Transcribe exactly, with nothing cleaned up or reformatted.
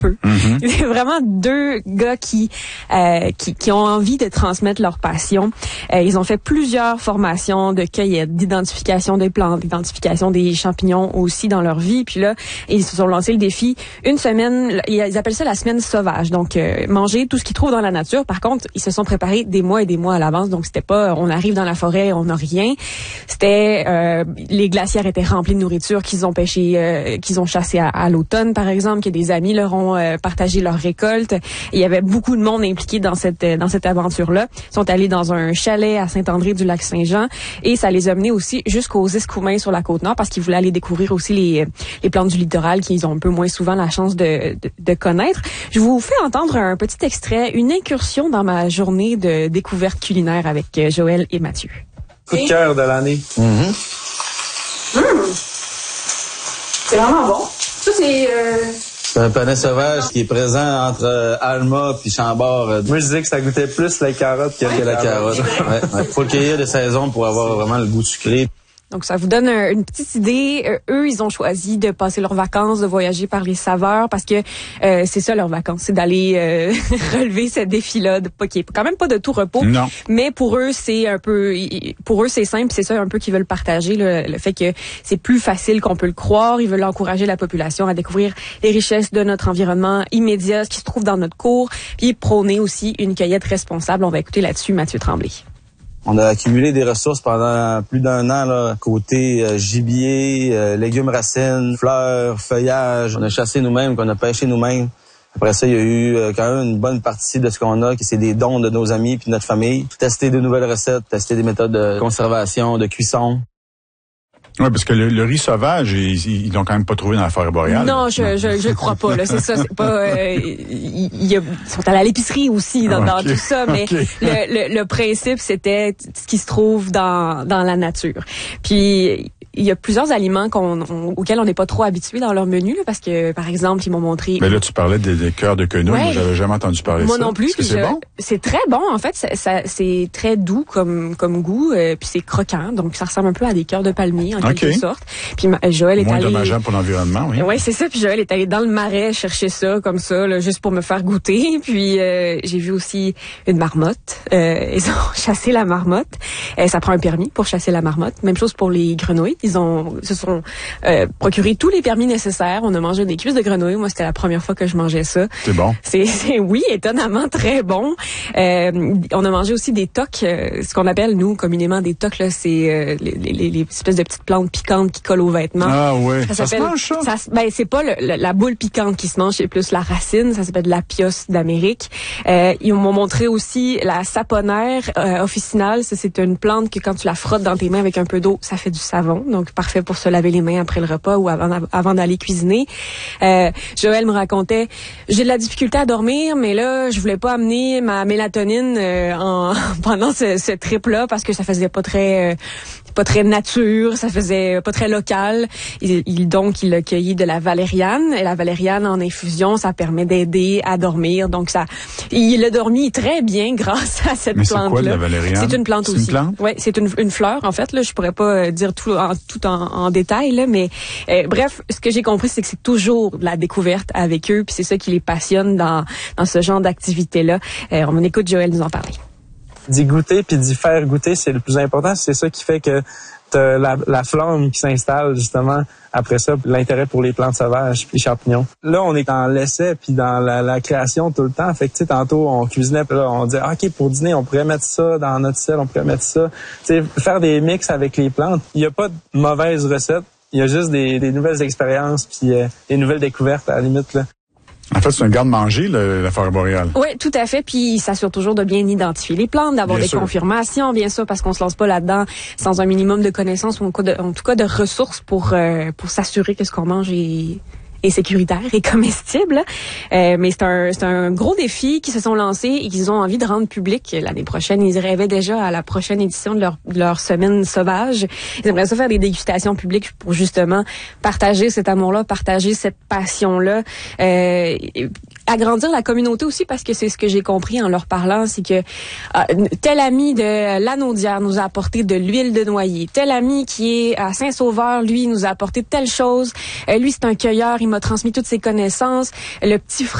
peu. Mm-hmm. Il y a vraiment deux gars qui, euh, qui qui ont envie de transmettre leur passion. Euh, ils ont fait plusieurs formations de cueillette, d'identification des plantes, d'identification des champignons aussi dans leur vie. Puis là, ils se sont lancés le défi une semaine. Ils appellent ça la semaine sauvage. Donc euh, manger tout ce qu'ils trouvent dans la nature. Par contre, ils se sont préparés des mois et des mois à l'avance. Donc c'était pas on arrive dans la forêt, on n'a rien. C'était euh, les glacières étaient remplies de nourriture qu'ils ont pêché, euh, qu'ils ont chassé à, à l'automne par exemple, que des amis leur ont Euh, partager leur récolte. Il y avait beaucoup de monde impliqué dans cette dans cette aventure-là. Ils sont allés dans un chalet à Saint-André-du-Lac-Saint-Jean et ça les a menés aussi jusqu'aux Escoumins sur la Côte-Nord parce qu'ils voulaient aller découvrir aussi les les plantes du littoral qu'ils ont un peu moins souvent la chance de, de de connaître. Je vous fais entendre un petit extrait, une incursion dans ma journée de découverte culinaire avec Joël et Mathieu. Coup de cœur de l'année. Mm-hmm. Mmh. C'est vraiment bon. Ça c'est euh C'est un panais sauvage qui est présent entre euh, Alma puis Chambord. Euh, Moi, je disais que ça goûtait plus la carotte que, ouais, que la carotte. Ouais, ouais. Faut le cueillir de saison pour avoir vraiment le goût sucré. Donc, ça vous donne un, une petite idée. Euh, eux, ils ont choisi de passer leurs vacances, de voyager par les saveurs, parce que euh, c'est ça leurs vacances, c'est d'aller euh, relever ce défi-là, de, pas, qui est quand même pas de tout repos. Non. Mais pour eux, c'est un peu, pour eux, c'est simple, c'est ça un peu qu'ils veulent partager, le, le fait que c'est plus facile qu'on peut le croire. Ils veulent encourager la population à découvrir les richesses de notre environnement immédiat, ce qui se trouve dans notre cour, puis prôner aussi une cueillette responsable. On va écouter là-dessus Mathieu Tremblay. On a accumulé des ressources pendant plus d'un an, là, côté euh, gibier, euh, légumes racines, fleurs, feuillages. On a chassé nous-mêmes, qu'on a pêché nous-mêmes. Après ça, il y a eu euh, quand même une bonne partie de ce qu'on a, qui c'est des dons de nos amis puis de notre famille. Tester de nouvelles recettes, tester des méthodes de conservation, de cuisson. Oui, parce que le, le riz sauvage, ils, ils l'ont quand même pas trouvé dans la forêt boréale. Non, je je, je crois pas. Là, c'est ça. C'est pas. Euh, ils, ils sont allés à l'épicerie aussi dans, okay. dans tout ça, mais okay. le, le, le principe c'était ce qui se trouve dans dans la nature. Puis il y a plusieurs aliments qu'on, on, auxquels on n'est pas trop habitué dans leur menu, là, parce que, par exemple, ils m'ont montré... Mais là, tu parlais des, des cœurs de quenouille. Ouais. Moi, j'avais jamais entendu parler de ça. Moi non plus. Est-ce que c'est je, bon? C'est très bon, en fait. Ça, ça, c'est très doux comme, comme goût, euh, puis c'est croquant. Donc, ça ressemble un peu à des cœurs de palmier, en okay. quelque sorte. Puis Joël est Moins allé... Moins dommageable pour l'environnement, oui. Oui, c'est ça. Puis Joël est allé dans le marais chercher ça, comme ça, là, juste pour me faire goûter. Puis euh, j'ai vu aussi une marmotte. Euh, ils ont chassé la marmotte. Euh, ça prend un permis pour chasser la marmotte. Même chose pour les grenouilles. Ils ont... Se sont euh, procuré tous les permis nécessaires. On a mangé des cuisses de grenouille. Moi, c'était la première fois que je mangeais ça. C'est bon. C'est, c'est oui, étonnamment très bon. Euh, on a mangé aussi des tocs, euh, ce qu'on appelle nous communément des tocs là, c'est euh, les, les, les espèces de petites plantes piquantes qui collent aux vêtements. Ah oui. Ça, ça se mange ça. ça ben c'est pas le, le, la boule piquante qui se mange, c'est plus la racine. Ça s'appelle de la pios d'Amérique. Euh, ils m'ont montré aussi la saponaire euh, officinale. Ça, c'est une plante que quand tu la frottes dans tes mains avec un peu d'eau, ça fait du savon. Donc parfait pour se laver les mains après le repas ou avant, avant d'aller cuisiner. Euh, Joël me racontait, j'ai de la difficulté à dormir, mais là, je voulais pas amener ma mélatonine euh, en, pendant ce, ce trip-là parce que ça faisait pas très... Euh, pas très nature, ça faisait pas très local. Il, il donc il a cueilli de la valériane et la valériane en infusion, ça permet d'aider à dormir. Donc ça, il a dormi très bien grâce à cette Mais plante-là. C'est quoi la valériane? C'est une plante c'est aussi. Une plante? Ouais, c'est une, une fleur en fait. Là, je pourrais pas dire tout en tout en, en détail là, mais euh, bref, ce que j'ai compris, c'est que c'est toujours de la découverte avec eux, puis c'est ça qui les passionne dans dans ce genre d'activité-là. Euh, on écoute Joël nous en parler. D'y goûter puis d'y faire goûter, c'est le plus important. C'est ça qui fait que t'as la, la flamme qui s'installe justement après ça, l'intérêt pour les plantes sauvages puis les champignons. Là, on est dans l'essai puis dans la, la création tout le temps. Fait que tu sais, tantôt on cuisinait puis là on disait ok pour dîner on pourrait mettre ça dans notre sel, on pourrait mettre ça. Tu sais, faire des mix avec les plantes. Il y a pas de mauvaise recette. Il y a juste des, des nouvelles expériences puis euh, des nouvelles découvertes à la limite là. En fait, c'est un garde-manger, le, la forêt boréale. Oui, tout à fait. Puis, il s'assure toujours de bien identifier les plantes, d'avoir bien des sûr. confirmations, bien sûr, parce qu'on se lance pas là-dedans sans un minimum de connaissances ou en, cas de, en tout cas de ressources pour euh, pour s'assurer que ce qu'on mange est, est sécuritaire et comestible. Euh, mais c'est un c'est un gros défi qu'ils se sont lancés et qu'ils ont envie de rendre public l'année prochaine. Ils rêvaient déjà à la prochaine édition de leur de leur semaine sauvage. Ils aimeraient ça faire des dégustations publiques pour justement partager cet amour-là, partager cette passion-là. Euh, agrandir la communauté aussi, parce que c'est ce que j'ai compris en leur parlant, c'est que euh, tel ami de Lanaudière nous a apporté de l'huile de noyer, tel ami qui est à Saint-Sauveur, lui, nous a apporté telle chose, euh, lui c'est un cueilleur, il m'a transmis toutes ses connaissances, le petit frère